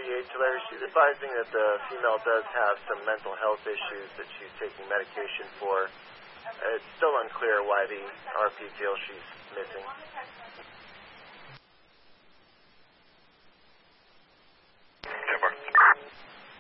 PH letter. She's advising that the female does have some mental health issues that she's taking medication for. It's still unclear why the RP feels she's missing.